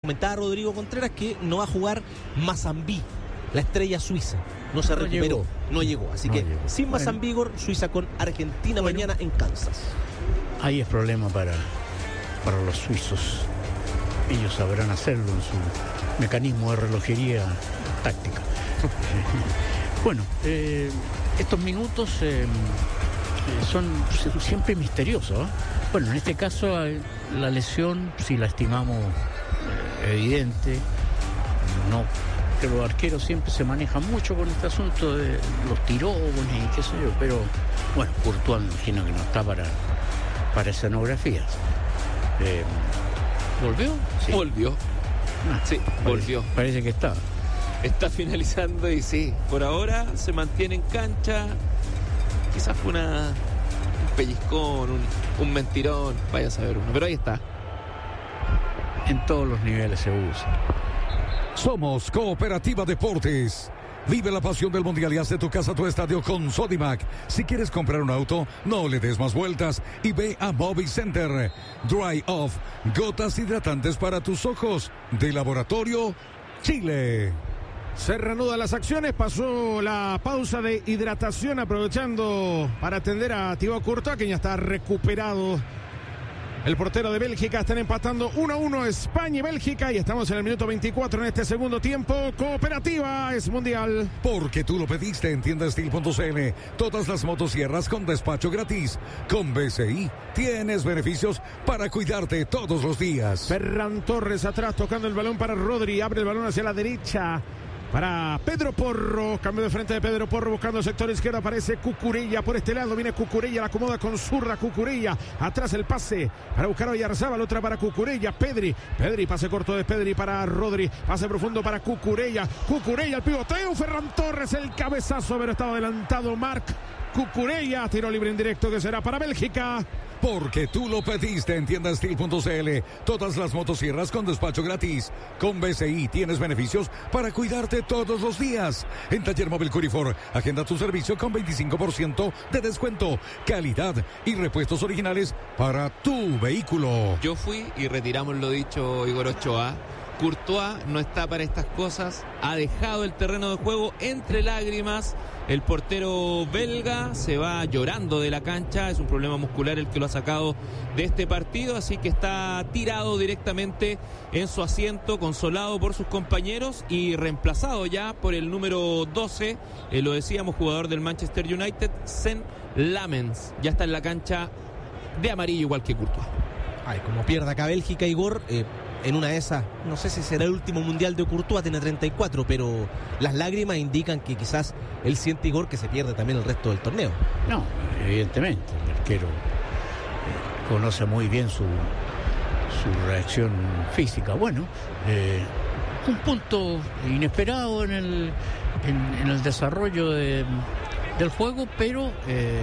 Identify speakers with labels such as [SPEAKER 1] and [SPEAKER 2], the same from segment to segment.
[SPEAKER 1] comentaba Rodrigo Contreras que no va a jugar Mazambi, la estrella suiza. No se recuperó, no llegó. Así que sin Mazambígor, Suiza con Argentina mañana en Kansas.
[SPEAKER 2] Ahí es problema para los suizos. Ellos sabrán hacerlo en su mecanismo de relojería táctica. Bueno, estos minutos son siempre misteriosos, ¿eh? Bueno, en este caso la lesión, si la estimamos evidente, no, que los arqueros siempre se manejan mucho con este asunto de los tirones y qué sé yo, pero bueno, Courtois me imagino que no está para escenografías. ¿Volvió? Sí.
[SPEAKER 3] Volvió. Sí, volvió.
[SPEAKER 2] Parece que está.
[SPEAKER 3] Está finalizando y sí, por ahora se mantiene en cancha. Quizás fue un pellizcón, un mentirón, vaya a saber uno, pero ahí está.
[SPEAKER 2] En todos los niveles se usa.
[SPEAKER 4] Somos Cooperativa Deportes. Vive la pasión del Mundial y haz de tu casa tu estadio con Sodimac. Si quieres comprar un auto, no le des más vueltas y ve a Bobby Center. Dry Off, gotas hidratantes para tus ojos, de Laboratorio Chile.
[SPEAKER 5] Se reanudan las acciones, pasó la pausa de hidratación aprovechando para atender a Thibaut Courtois, que ya está recuperado. El portero de Bélgica. Están empatando 1-1 España y Bélgica y estamos en el minuto 24 en este segundo tiempo. Cooperativa es Mundial.
[SPEAKER 4] Porque tú lo pediste en tiendastil.cl. Todas las motosierras con despacho gratis. Con BCI tienes beneficios para cuidarte todos los días.
[SPEAKER 5] Ferran Torres atrás tocando el balón para Rodri. Abre el balón hacia la derecha para Pedro Porro, cambio de frente de Pedro Porro buscando el sector izquierdo, aparece Cucurella por este lado, viene Cucurella, la acomoda con zurda Cucurella, atrás el pase para buscar a Oyarzábal, otra para Cucurella, Pedri, pase corto de Pedri para Rodri, pase profundo para Cucurella, el pivoteo, Ferran Torres, el cabezazo, pero estaba adelantado Marc Cucurella, tiro libre indirecto que será para Bélgica.
[SPEAKER 4] Porque tú lo pediste en tiendastil.cl. Todas las motosierras con despacho gratis. Con BCI tienes beneficios para cuidarte todos los días. En Taller Móvil Curifor, agenda tu servicio con 25% de descuento. Calidad y repuestos originales para tu vehículo.
[SPEAKER 3] Yo fui y retiramos lo dicho Igor Ochoa. Courtois no está para estas cosas, ha dejado el terreno de juego entre lágrimas. El portero belga se va llorando de la cancha, es un problema muscular el que lo ha sacado de este partido, así que está tirado directamente en su asiento, consolado por sus compañeros y reemplazado ya por el número 12, lo decíamos, jugador del Manchester United, Sen Lamens, ya está en la cancha de amarillo igual que Courtois.
[SPEAKER 1] Ay, como pierda acá Bélgica, Igor, en una de esas, no sé si será el último mundial de Courtois, tiene 34, pero las lágrimas indican que quizás él siente, Igor, que se pierde también el resto del torneo.
[SPEAKER 2] No, evidentemente, el arquero conoce muy bien su reacción física. Bueno, un punto inesperado en el desarrollo del juego, pero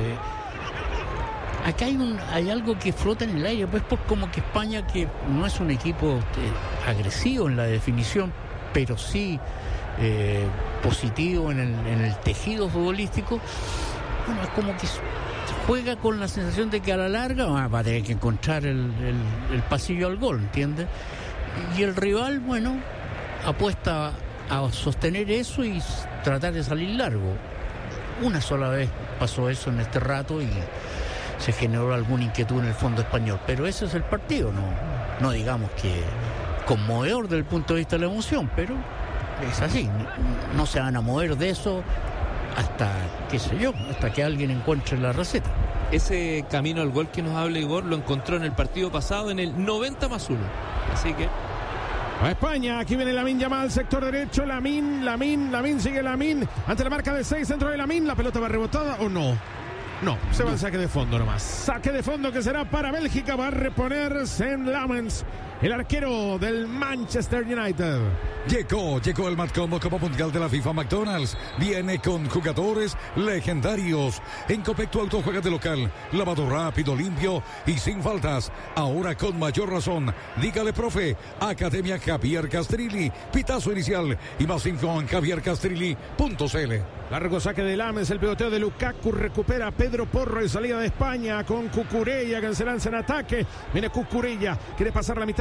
[SPEAKER 2] acá hay algo que flota en el aire, pues por como que España, que no es un equipo agresivo en la definición, pero sí positivo en el tejido futbolístico, bueno, es como que juega con la sensación de que a la larga va a tener que encontrar el pasillo al gol, ¿entiendes? Y el rival, bueno, apuesta a sostener eso y tratar de salir largo. Una sola vez pasó eso en este rato y se generó alguna inquietud en el fondo español, pero ese es el partido, no digamos que conmovedor desde el punto de vista de la emoción, pero es así, no se van a mover de eso hasta, qué sé yo, hasta que alguien encuentre la receta.
[SPEAKER 3] Ese camino al gol que nos habla Igor lo encontró en el partido pasado en el 90+1, así que
[SPEAKER 5] a España, aquí viene Lamine Yamal, sector derecho, Lamine, sigue Lamine, ante la marca de 6, centro de Lamine, la pelota va rebotada o no. No, se va al saque de fondo nomás. Saque de fondo que será para Bélgica. Va a reponer Sen Lamens, el arquero del Manchester United.
[SPEAKER 4] Llegó el Matcombo Copa Mundial de la FIFA McDonald's. Viene con jugadores legendarios. En Copec tu auto juega de local. Lavado rápido, limpio y sin faltas. Ahora con mayor razón. Dígale, profe. Academia Javier Castrilli. Pitazo inicial. Y más info en javiercastrilli.cl.
[SPEAKER 5] Largo saque de Lamens, el pivoteo de Lukaku, recupera Pedro Porro y salida de España con Cucurella que se lanza en ataque. Viene Cucurella, quiere pasar la mitad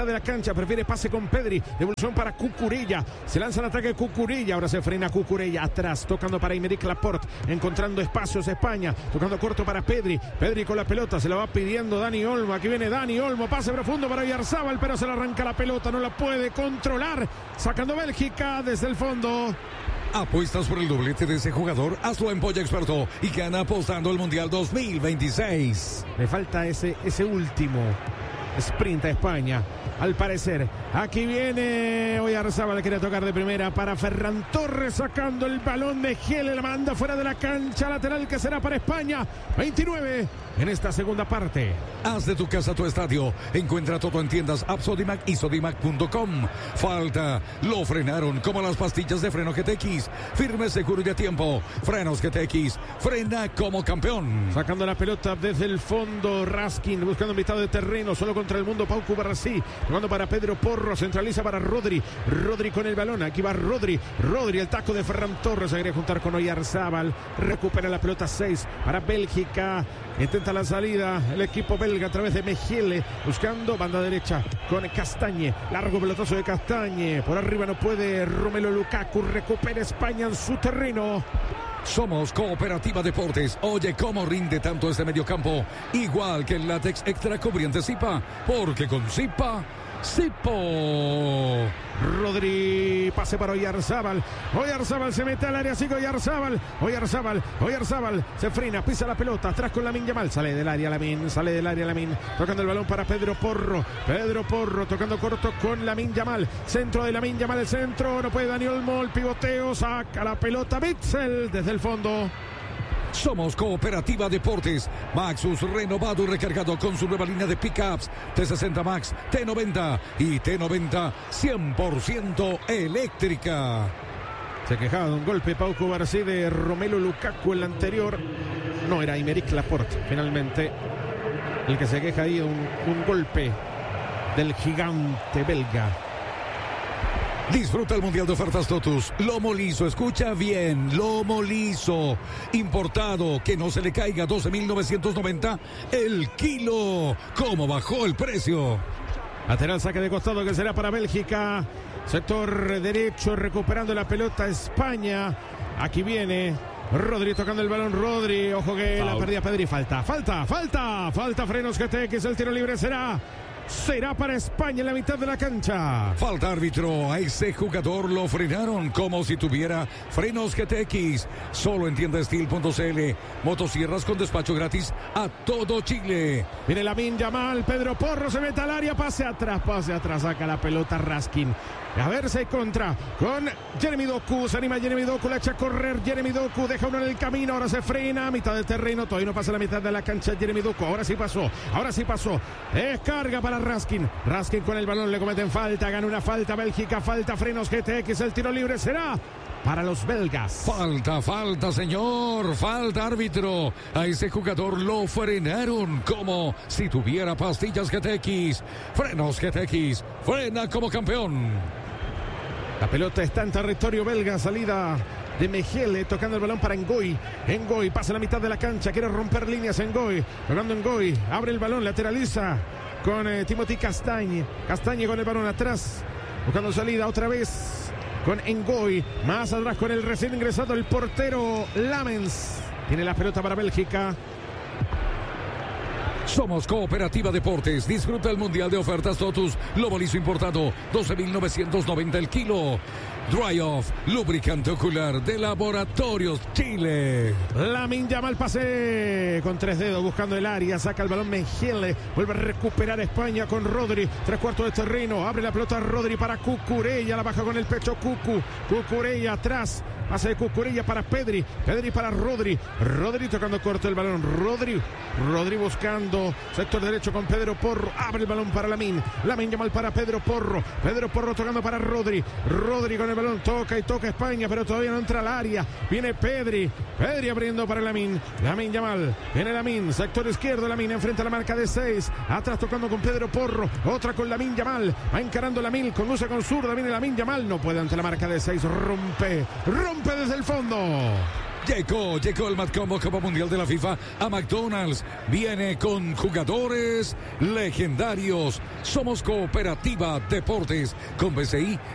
[SPEAKER 5] de la cancha, prefiere pase con Pedri, devolución para Cucurella, se lanza el ataque de Cucurella, ahora se frena Cucurella atrás, tocando para Aymeric Laporte, encontrando espacios España, tocando corto para Pedri con la pelota, se la va pidiendo Dani Olmo, aquí viene Dani Olmo, pase profundo para Oyarzabal, pero se le arranca la pelota, no la puede controlar, sacando Bélgica desde el fondo.
[SPEAKER 4] ¿Apuestas por el doblete de ese jugador? Hazlo en Polla Experto y gana apostando el Mundial 2026.
[SPEAKER 5] Le falta ese último sprint a España, al parecer. Aquí viene Oyarzabal, le quiere tocar de primera para Ferran Torres, sacando el balón de Giel, la manda fuera de la cancha, lateral que será para España. 29 en esta segunda parte.
[SPEAKER 4] Haz de tu casa tu estadio. Encuentra todo en tiendas App Sodimac y Sodimac.com. Falta, lo frenaron como las pastillas de freno GTX. Firme, seguro y de tiempo. Frenos GTX, frena como campeón.
[SPEAKER 5] Sacando la pelota desde el fondo, Raskin buscando mitad de terreno, solo contra el mundo, Pau Cubarsí, jugando para Pedro Porro, centraliza para Rodri con el balón, aquí va Rodri, el taco de Ferran Torres, se quiere juntar con Oyarzabal, recupera la pelota 6 para Bélgica, intenta la salida el equipo belga a través de Mejiele, buscando banda derecha con Castañe, largo pelotazo de Castañe, por arriba no puede Romelu Lukaku, recupera España en su terreno.
[SPEAKER 4] Somos Cooperativa Deportes. Oye cómo rinde tanto este mediocampo, igual que el látex extra cubriente Zipa, porque con Zipa, Zipo.
[SPEAKER 5] Rodri, pase para Oyarzabal se mete al área, sigue Oyarzabal se frena, pisa la pelota, atrás con Lamine Yamal, sale del área Lamine, tocando el balón para Pedro Porro, tocando corto con Lamine Yamal, centro de Lamine Yamal, el centro, no puede Dani Olmo, el pivoteo, saca la pelota Bitzel desde el fondo.
[SPEAKER 4] Somos Cooperativa Deportes. Maxus renovado y recargado con su nueva línea de pickups T60 Max, T90 y T90 100% eléctrica.
[SPEAKER 5] Se quejaba de un golpe Pau Cubarsí de Romelu Lukaku, el anterior no era Aymeric Laporte, finalmente el que se queja ahí de un golpe del gigante belga.
[SPEAKER 4] Disfruta el Mundial de Ofertas Totus. Lomo liso, escucha bien, lomo liso, importado, que no se le caiga, 12.990 el kilo. ¿Cómo bajó el precio?
[SPEAKER 5] Lateral, saque de costado que será para Bélgica. Sector derecho, recuperando la pelota España. Aquí viene Rodri tocando el balón, ojo que la perdía Pedri, falta Frenos GTX, el tiro libre será para España en la mitad de la cancha.
[SPEAKER 4] Falta árbitro, a ese jugador lo frenaron como si tuviera frenos GTX. Solo en tiendasteel.cl. Motosierras con despacho gratis a todo Chile.
[SPEAKER 5] Viene Lamine Yamal, Pedro Porro se mete al área, pase atrás, saca la pelota Raskin. A ver si hay contra con Jeremy Doku, se anima Jeremy Doku, la echa a correr Jeremy Doku, deja uno en el camino, ahora se frena, mitad de terreno, todavía no pasa la mitad de la cancha Jeremy Doku, ahora sí pasó, descarga para Raskin con el balón, le cometen falta, gana una falta Bélgica, falta Frenos GTX, el tiro libre será para los belgas.
[SPEAKER 4] Falta, señor. Falta, árbitro. A ese jugador lo frenaron como si tuviera pastillas GTX. Frenos GTX. Frena como campeón.
[SPEAKER 5] La pelota está en territorio belga. Salida de Mejiele, tocando el balón para Ngoy. Pasa la mitad de la cancha. Quiere romper líneas Ngoy. Tocando Ngoy. Abre el balón, lateraliza con Timothy Castañe. Castañe con el balón atrás. Buscando salida otra vez con Ngoy, más atrás con el recién ingresado el portero Lamens. Tiene la pelota para Bélgica.
[SPEAKER 4] Somos Cooperativa Deportes. Disfruta el Mundial de Ofertas Totus. Lomo liso importado, 12.990 el kilo. Dry Off, lubricante ocular de Laboratorios Chile.
[SPEAKER 5] Lamine Yamal, pase con 3 dedos buscando el área, saca el balón Mejiele, vuelve a recuperar España con Rodri, 3/4 de terreno, abre la pelota Rodri para Cucurella, la baja con el pecho Cucurella atrás, pase de Cucurella para Pedri para Rodri tocando corto el balón, Rodri buscando sector derecho con Pedro Porro, abre el balón para Lamine Yamal para Pedro Porro tocando para Rodri con el balón, toca España, pero todavía no entra al área, viene Pedri abriendo para Lamine Yamal, viene Lamine, sector izquierdo, Lamine enfrenta a la marca de 6, atrás tocando con Pedro Porro, otra con Lamine Yamal, va encarando Lamine, conduce con zurda, viene Lamine Yamal, no puede ante la marca de 6, rompe desde el fondo.
[SPEAKER 4] Llegó el Matcombo Copa Mundial de la FIFA a McDonald's. Viene con jugadores legendarios. Somos Cooperativa Deportes con BCI